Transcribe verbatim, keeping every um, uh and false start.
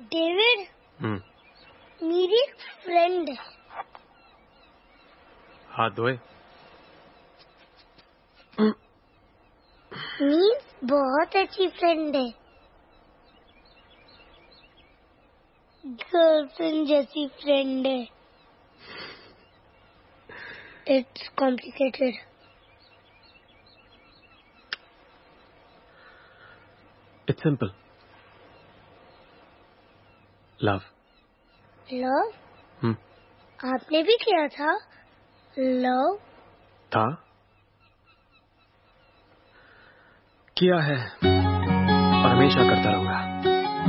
David, हम्म मेरी friend है। हाथ धोए। मीन्स बहुत अच्छी फ्रेंड है, गर्लफ्रेंड जैसी फ्रेंड है। It's complicated. It's simple. Love. Love? हम्म आपने भी किया था लव? था, किया है और हमेशा करता रहूंगा।